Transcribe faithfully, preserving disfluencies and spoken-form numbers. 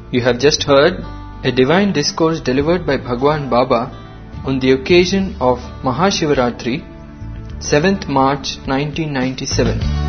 You have just heard a divine discourse delivered by Bhagwan Baba on the occasion of Mahashivaratri, seventh March nineteen ninety-seven.